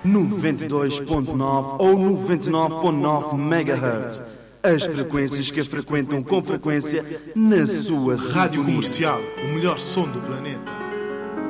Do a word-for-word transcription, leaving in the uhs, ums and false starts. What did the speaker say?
noventa e dois ponto nove ou noventa e nove ponto nove megahertz. As frequências que a frequentam com frequência na sua Rádio Comercial, o melhor som do planeta.